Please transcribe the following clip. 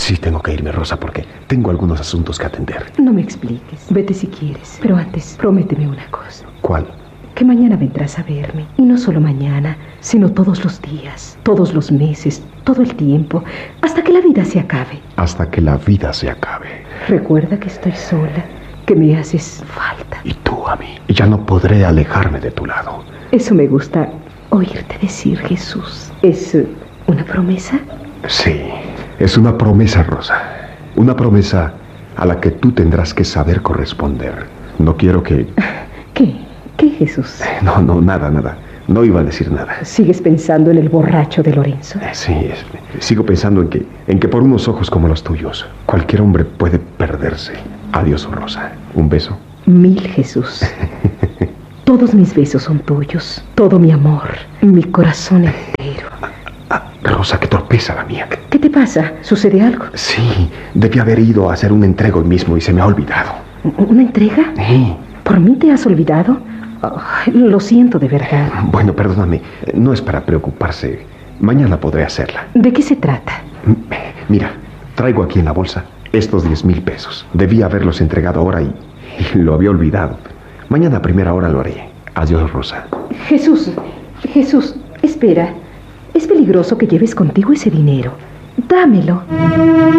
Sí, tengo que irme, Rosa, porque tengo algunos asuntos que atender. No me expliques. Vete si quieres. Pero antes, prométeme una cosa. ¿Cuál? Que mañana vendrás a verme. Y no solo mañana, sino todos los días, todos los meses, todo el tiempo, hasta que la vida se acabe. Hasta que la vida se acabe. Recuerda que estoy sola, que me haces falta. Y tú a mí. Ya no podré alejarme de tu lado. Eso me gusta oírte decir, Jesús. ¿Es una promesa? Sí, es una promesa, Rosa. Una promesa a la que tú tendrás que saber corresponder. No quiero que... ¿Qué? ¿Qué, Jesús? No, nada. No iba a decir nada. ¿Sigues pensando en el borracho de Lorenzo? Sí, sigo pensando en que por unos ojos como los tuyos, cualquier hombre puede perderse. Adiós, Rosa. Un beso. 1000, Jesús. Todos mis besos son tuyos. Todo mi amor, mi corazón entero. Rosa, qué torpeza la mía. ¿Qué te pasa? ¿Sucede algo? Sí, debí haber ido a hacer un entrego hoy mismo y se me ha olvidado. ¿Una entrega? Sí. ¿Por mí te has olvidado? Lo siento de verdad. Bueno, perdóname. No es para preocuparse. Mañana podré hacerla. ¿De qué se trata? Mira, traigo aquí en la bolsa estos 10,000 pesos. Debí haberlos entregado ahora y lo había olvidado. Mañana a primera hora lo haré. Adiós, Rosa. Jesús, espera. Es peligroso que lleves contigo ese dinero. Dámelo.